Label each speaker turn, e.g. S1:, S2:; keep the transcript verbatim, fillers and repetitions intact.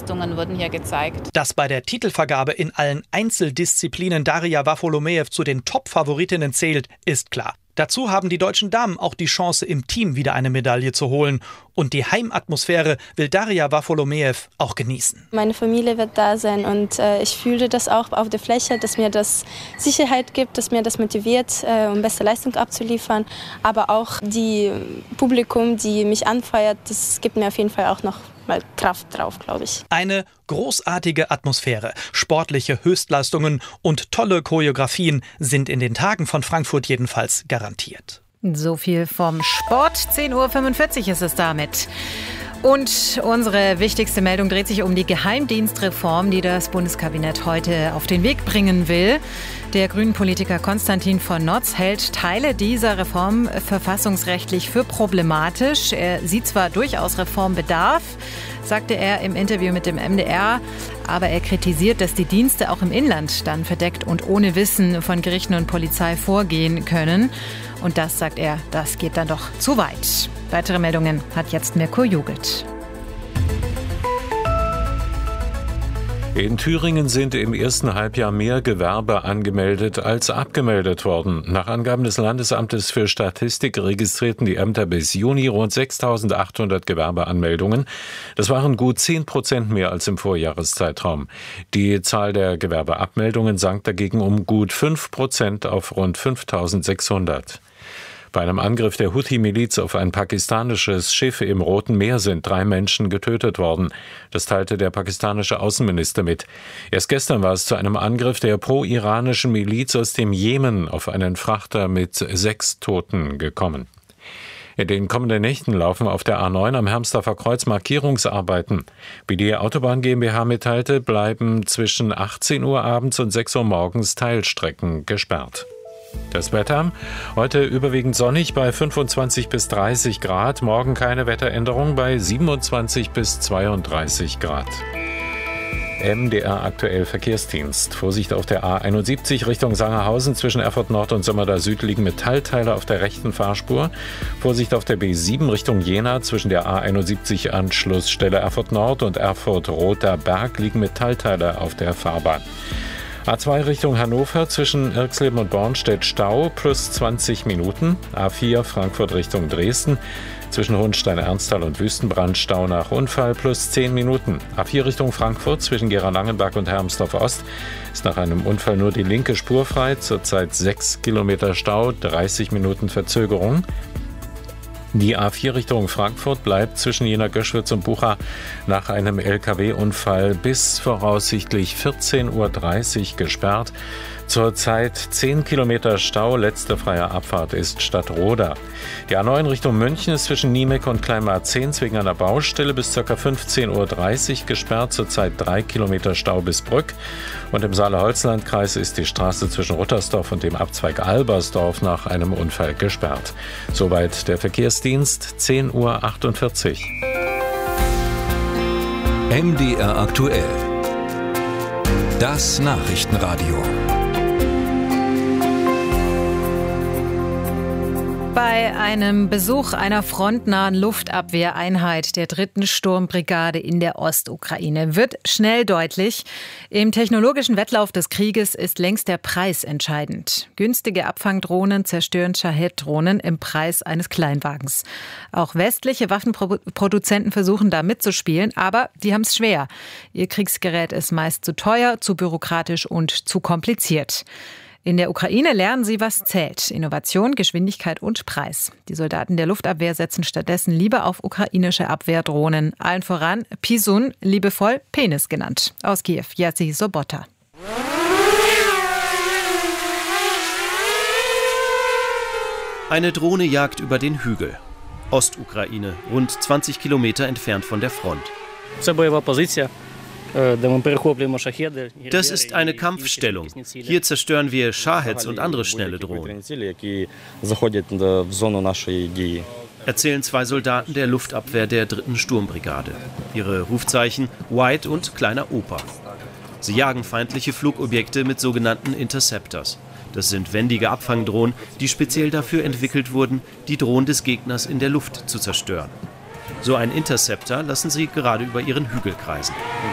S1: Leistungen wurden hier gezeigt.
S2: Dass bei der Titelvergabe in allen Einzeldisziplinen Daria Wafolomejew zu den Top-Favoritinnen zählt, ist klar. Dazu haben die deutschen Damen auch die Chance, im Team wieder eine Medaille zu holen. Und die Heimatmosphäre will Daria Wafolomejew auch genießen.
S3: Meine Familie wird da sein und äh, ich fühle das auch auf der Fläche, dass mir das Sicherheit gibt, dass mir das motiviert, äh, um beste Leistung abzuliefern. Aber auch die Publikum, die mich anfeuert, das gibt mir auf jeden Fall auch noch mal Kraft drauf, glaube ich.
S2: Eine großartige Atmosphäre, sportliche Höchstleistungen und tolle Choreografien sind in den Tagen von Frankfurt jedenfalls garantiert.
S4: So viel vom Sport. zehn Uhr fünfundvierzig ist es damit. Und unsere wichtigste Meldung dreht sich um die Geheimdienstreform, die das Bundeskabinett heute auf den Weg bringen will. Der Grünen-Politiker Konstantin von Notz hält Teile dieser Reform verfassungsrechtlich für problematisch. Er sieht zwar durchaus Reformbedarf, sagte er im Interview mit dem M D R, aber er kritisiert, dass die Dienste auch im Inland dann verdeckt und ohne Wissen von Gerichten und Polizei vorgehen können. Und das, sagt er, das geht dann doch zu weit. Weitere Meldungen hat jetzt Mirko Jugelt.
S5: In Thüringen sind im ersten Halbjahr mehr Gewerbe angemeldet als abgemeldet worden. Nach Angaben des Landesamtes für Statistik registrierten die Ämter bis Juni rund sechstausendachthundert Gewerbeanmeldungen. Das waren gut zehn Prozent mehr als im Vorjahreszeitraum. Die Zahl der Gewerbeabmeldungen sank dagegen um gut fünf Prozent auf rund fünftausendsechshundert. Bei einem Angriff der Houthi-Miliz auf ein pakistanisches Schiff im Roten Meer sind drei Menschen getötet worden. Das teilte der pakistanische Außenminister mit. Erst gestern war es zu einem Angriff der pro-iranischen Miliz aus dem Jemen auf einen Frachter mit sechs Toten gekommen. In den kommenden Nächten laufen auf der A neun am Hermsdorfer Kreuz Markierungsarbeiten. Wie die Autobahn GmbH mitteilte, bleiben zwischen achtzehn Uhr abends und sechs Uhr morgens Teilstrecken gesperrt. Das Wetter: heute überwiegend sonnig bei fünfundzwanzig bis dreißig Grad, morgen keine Wetteränderung bei siebenundzwanzig bis zweiunddreißig Grad. M D R aktuell Verkehrsdienst. Vorsicht auf der A einundsiebzig Richtung Sangerhausen zwischen Erfurt Nord und Sömmerda Süd liegen Metallteile auf der rechten Fahrspur. Vorsicht auf der B sieben Richtung Jena zwischen der A einundsiebzig Anschlussstelle Erfurt Nord und Erfurt Rother Berg liegen Metallteile auf der Fahrbahn. A zwei Richtung Hannover zwischen Irxleben und Bornstedt Stau plus zwanzig Minuten. A vier Frankfurt Richtung Dresden zwischen Hohenstein-Ernsthal und Wüstenbrand Stau nach Unfall plus zehn Minuten. A vier Richtung Frankfurt zwischen Gera-Langenberg und Hermsdorf Ost ist nach einem Unfall nur die linke Spur frei. Zurzeit sechs Kilometer Stau, dreißig Minuten Verzögerung. Die A vier Richtung Frankfurt bleibt zwischen Jena-Göschwitz und Bucha nach einem L K W-Unfall bis voraussichtlich vierzehn Uhr dreißig gesperrt. Zurzeit zehn Kilometer Stau, letzte freie Abfahrt ist Stadtroda. Die A neun Richtung München ist zwischen Niemek und Kleinmarzens wegen einer Baustelle bis ca. fünfzehn Uhr dreißig gesperrt, zurzeit drei Kilometer Stau bis Brück. Und im Saale-Holzland-Kreis ist die Straße zwischen Ruttersdorf und dem Abzweig Albersdorf nach einem Unfall gesperrt. Soweit der Verkehrsdienst, zehn Uhr achtundvierzig.
S6: M D R aktuell. Das Nachrichtenradio.
S4: Bei einem Besuch einer frontnahen Luftabwehreinheit der dritten Sturmbrigade in der Ostukraine wird schnell deutlich, im technologischen Wettlauf des Krieges ist längst der Preis entscheidend. Günstige Abfangdrohnen zerstören Shahed-Drohnen im Preis eines Kleinwagens. Auch westliche Waffenproduzenten versuchen da mitzuspielen, aber die haben es schwer. Ihr Kriegsgerät ist meist zu teuer, zu bürokratisch und zu kompliziert. In der Ukraine lernen sie, was zählt. Innovation, Geschwindigkeit und Preis. Die Soldaten der Luftabwehr setzen stattdessen lieber auf ukrainische Abwehrdrohnen. Allen voran Pisun, liebevoll Penis genannt. Aus Kiew, Jerzy Sobota.
S7: Eine Drohne jagt über den Hügel. Ostukraine, rund zwanzig Kilometer entfernt von der Front. Das ist eine Kampfstellung. Hier zerstören wir Shaheds und andere schnelle Drohnen, erzählen zwei Soldaten der Luftabwehr der dritten Sturmbrigade. Ihre Rufzeichen White und Kleiner Opa. Sie jagen feindliche Flugobjekte mit sogenannten Interceptors. Das sind wendige Abfangdrohnen, die speziell dafür entwickelt wurden, die Drohnen des Gegners in der Luft zu zerstören. So ein Interceptor lassen sie gerade über ihren Hügel kreisen.